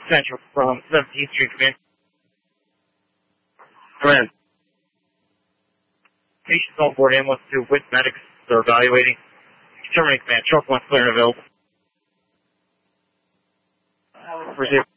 Central from 17th Street Command. Command. Patients on board ambulance 2 with medics. They're evaluating. Determining command. Truck 1 clear and available. Receive.